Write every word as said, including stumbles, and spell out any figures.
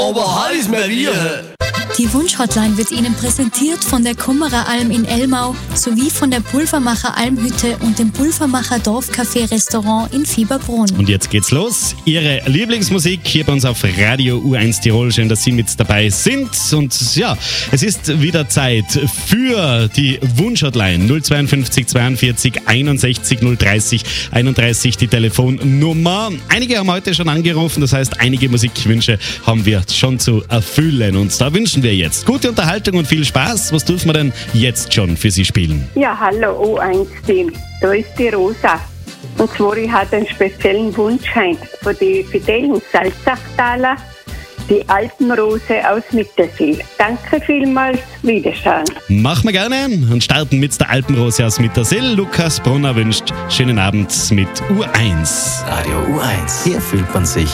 aber heiß Maria. Die Wunschhotline wird Ihnen präsentiert von der Kummerer Alm in Elmau sowie von der Pulvermacher Almhütte und dem Pulvermacher Dorfcafé Restaurant in Fieberbrunn. Und jetzt geht's los. Ihre Lieblingsmusik hier bei uns auf Radio U eins Tirol. Schön, dass Sie mit dabei sind. Und ja, es ist wieder Zeit für die Wunschhotline. null zweiundfünfzig zweiundvierzig einundsechzig null dreißig einunddreißig die Telefonnummer. Einige haben heute schon angerufen, das heißt, einige Musikwünsche haben wir schon zu erfüllen. Und da wünschen wir jetzt gute Unterhaltung und viel Spaß. Was dürfen wir denn jetzt schon für Sie spielen? Ja, hallo U eins Team. Da ist die Rosa. Und zwar, ich hatte einen speziellen Wunsch heim von den fidelen Salzachtaler, die Alpenrose aus Mittersil. Danke vielmals, Wiederschauen. Machen wir gerne und starten mit der Alpenrose aus Mittersil. Lukas Brunner wünscht schönen Abend mit U eins. Radio U eins. Hier fühlt man sich